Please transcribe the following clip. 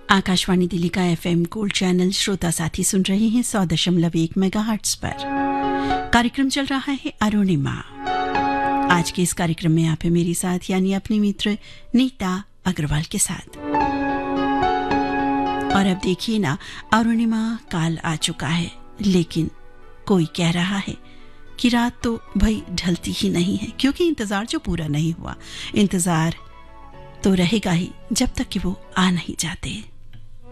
आकाशवाणी दिल्ली का FM gold channel श्रोता साथी सुन रहे हैं 100.1 मेगाहर्ट्ज पर। कार्यक्रम चल रहा है अरुणिमा। आज के इस कार्यक्रम में आप है मेरे साथ यानी अपनी मित्र नीता अग्रवाल के साथ। और अब देखिए ना, अरुणिमा काल आ चुका है, लेकिन कोई कह रहा है कि रात तो भाई ढलती ही नहीं है, क्योंकि इंतजार जो पूरा नहीं हुआ, इंतजार तो रहेगा ही जब तक कि वो आ नहीं जाते।